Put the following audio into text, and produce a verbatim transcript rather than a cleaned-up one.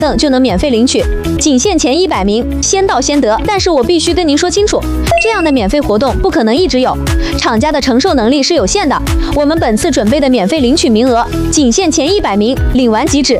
等就能免费领取，仅限前一百名，先到先得。但是我必须跟您说清楚，这样的免费活动不可能一直有，厂家的承受能力是有限的。我们本次准备的免费领取名额，仅限前一百名，领完即止。